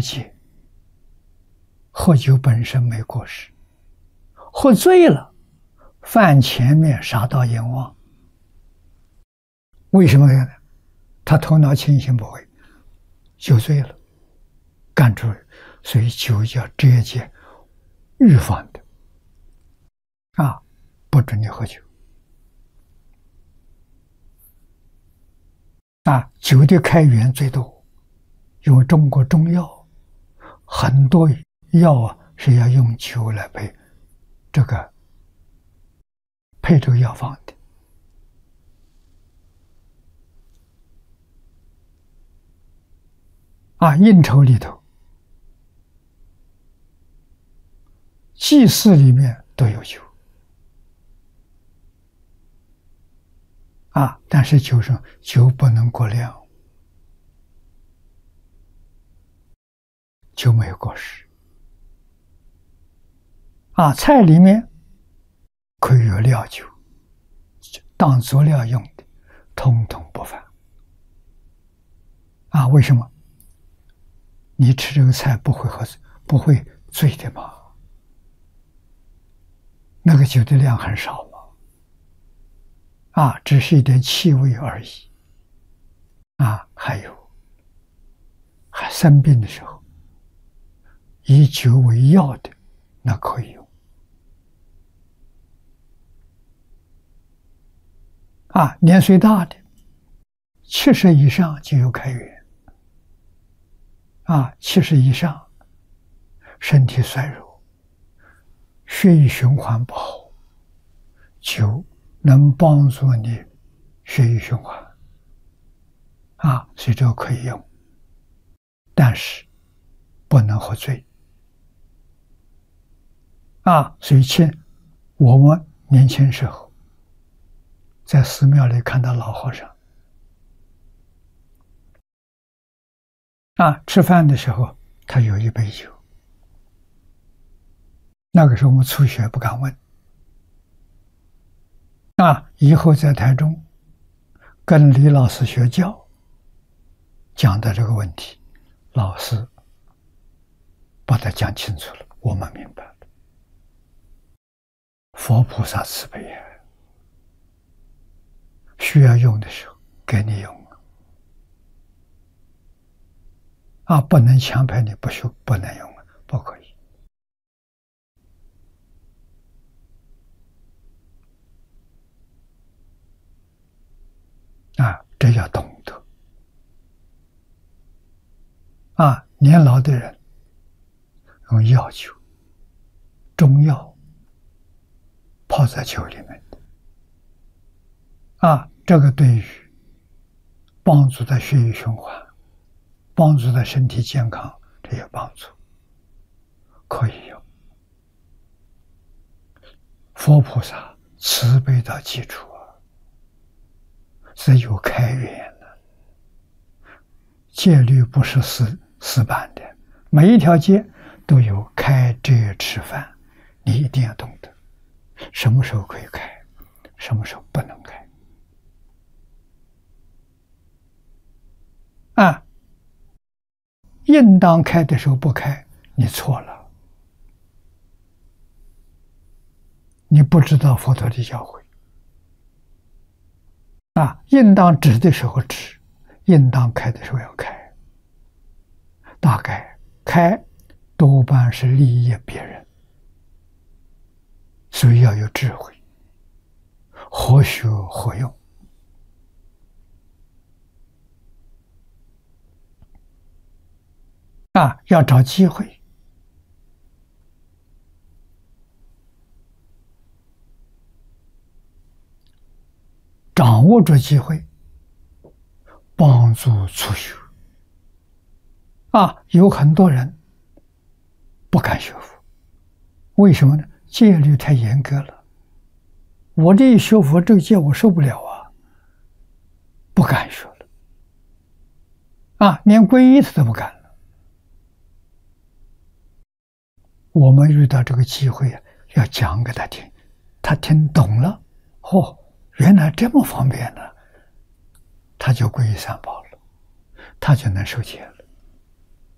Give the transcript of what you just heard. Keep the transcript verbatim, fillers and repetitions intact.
戒，喝酒本身没过失，喝醉了，犯前面杀盗淫妄。为什么呢？他头脑清醒不会，酒醉了，干出来，所以酒叫直接预防的啊，不准你喝酒啊。酒的开源最多，因为中国中药很多药啊是要用酒来配这个配这个药方的。啊，应酬里头，祭祀里面都有酒啊，但是酒上酒不能过量，酒没有过失啊。菜里面可以有料酒，当佐料用的，统统不犯啊。为什么？你吃这个菜不会喝，不会醉的吗？那个酒的量很少嘛，啊，只是一点气味而已。啊，还有，还生病的时候，以酒为药的，那可以用。啊，年岁大的，七十以上就有开源。啊，七十以上，身体衰弱，血液循环不好，酒能帮助你血液循环，啊，所以这个可以用，但是不能喝醉。啊，所以前我们年轻时候在寺庙里看到老和尚。啊，吃饭的时候他有一杯酒，那个时候我们初学不敢问。啊，以后在台中跟李老师学教，讲的这个问题，老师把它讲清楚了，我们明白了。佛菩萨慈悲啊，需要用的时候给你用。啊，不能强迫你不修，不能用，不可以。啊，这要懂得。啊，年老的人用药酒、中药泡在酒里面的。啊，这个对于帮助的血液循环。帮助的身体健康，这有帮助，可以用。佛菩萨慈悲到基础啊，是有开源的。戒律不是死死板的，每一条戒都有开遮吃饭，你一定要懂得什么时候可以开，什么时候不能开。啊。应当开的时候不开，你错了，你不知道佛陀的教诲。啊，应当止的时候止，应当开的时候要开。大概开多半是利益别人，所以要有智慧，何学何用。啊，要找机会，掌握住机会，帮助初学。啊，有很多人不敢学佛，为什么呢？戒律太严格了，我这一学佛，这个戒我受不了啊，不敢学了。啊，连皈依他都不敢了。我们遇到这个机会啊，要讲给他听，他听懂了，哦，原来这么方便呢，他就皈依三宝了，他就能受戒了。